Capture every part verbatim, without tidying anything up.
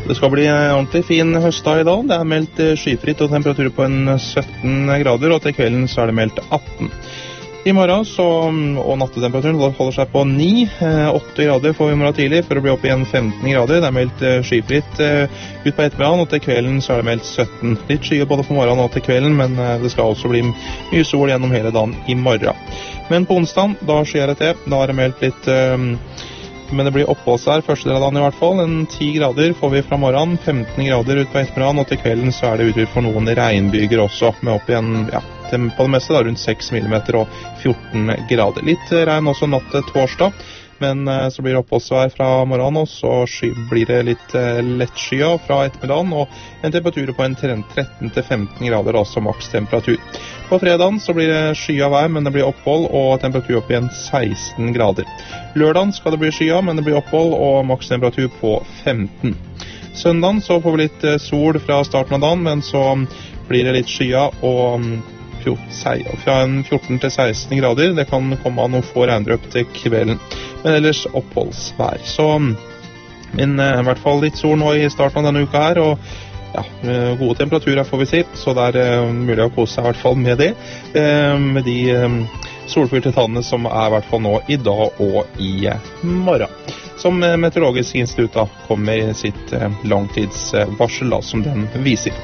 Det skal bli ordentlig fin høstdag i dag. Det er meldt skyfritt og temperaturer på en sytten grader, og til kvelden så er det meldt atten. I morgen så, og nattetemperaturen holder seg på ni, åtte grader får vi i morgen tidlig, for å bli opp igjen femten grader. Det er meldt skyfritt ut på ettermiddagen, og til kvelden så er det meldt sytten. Litt skyer både på morgenen og til kvelden, men det skal også bli mye sol gjennom hele dagen i morgen. Men på onsdag, da skyer det til. Da er det meldt litt, men det blir oppholdsvær første del av dagen i hvert fall. En ti grader får vi fra morgenen, femten grader ut på ettermiddagen, og til kvelden så er det utrygt for noen regnbyger også, med opp igjen, ja, på det meste da, rundt seks millimeter og fjorten grader. Litt regn også natt til torsdag, men eh, så blir det oppholdsvær fra morgenen, og så sky, blir det litt eh, lett skya fra ettermiddagen, og en temperatur på en tretten til femten grader, altså maks temperatur. På fredagen så blir det skya vær, men det blir opphold, og temperatur opp igjen seksten grader. Lørdagen skal det bli skya, men det blir opphold, og maks temperatur på femten. Søndagen så får vi litt sol fra starten av dagen, men så blir det litt skya, og fra en fjorten til seksten grader. Det kan komme av noen få regndrøp til kvelden, men ellers oppholdsvær. Så men, i hvert fall litt sol nå i starten av denne uka her, og ja, gode temperaturer får vi si, så det er mulig å kose seg i hvert fall med det, med de solfyrte tallene som er i hvert fall nå i dag og i morgen. Som Meteorologisk institutt kom med sitt langtidsvarsel da, som den viser.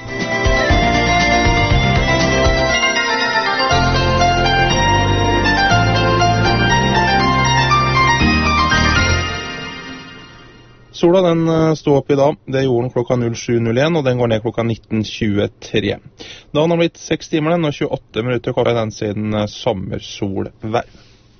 Sola den stod opp i dag, det gjorde den klokka null sju null en, og den går ned klokka nitten tjuetre. Da har den blitt seks timer den, og tjueåtte minutter kortere den siden sommersolvær.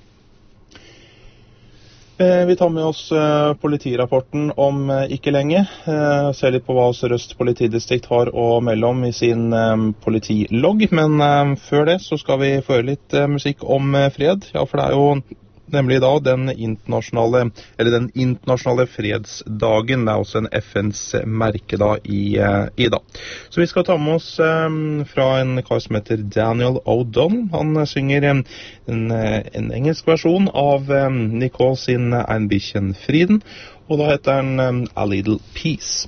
Vi tar med oss politirapporten om ikke lenge, ser litt på hva Sør-Øst politidistrikt har å melde om i sin politilogg, men før det så skal vi få høre litt musikk om fred, ja, for det er jo nemlig da den internasjonale, eller den internasjonale fredsdagen. Det er også en F N's merkedag i, i dag. Så vi skal ta med oss um, fra en kar som heter Daniel O'Donnell. Han synger um, en, en engelsk versjon av um, Nicole sin Ambition Friden, og da heter den um, A Little Peace.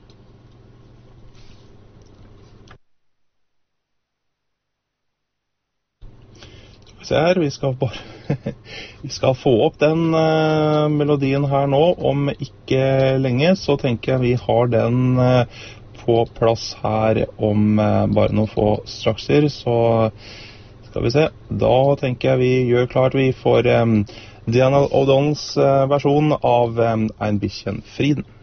Se her, vi skal bare vi skal få opp den uh, melodien her nå om ikke lenge, så tenker jeg vi har den uh, på plass her om uh, bare noen få strakser, så skal vi se, da tenker jeg vi gjør klart vi får um, Daniel O'Donnells uh, versjon av um, Ambition Friden.